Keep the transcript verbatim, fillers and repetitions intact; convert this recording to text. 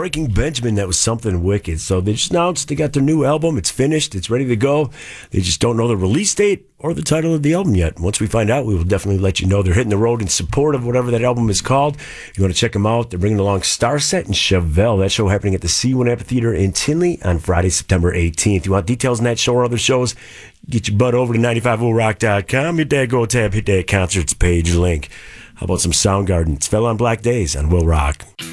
Breaking Benjamin, that was something wicked. So they just announced they got their new album. It's finished. It's ready to go. They just don't know the release date or the title of the album yet. Once we find out, we will definitely let you know. They're hitting the road in support of whatever that album is called. If you want to check them out, they're bringing along Starset and Chevelle. That show happening at the C one Amphitheater in Tinley on Friday, September eighteenth. You want details on that show or other shows? Get your butt over to ninety-five oh rock dot com. Hit that Go tab, hit that concerts page link. How about some Soundgarden? It's Fell on Black Days on Will Rock.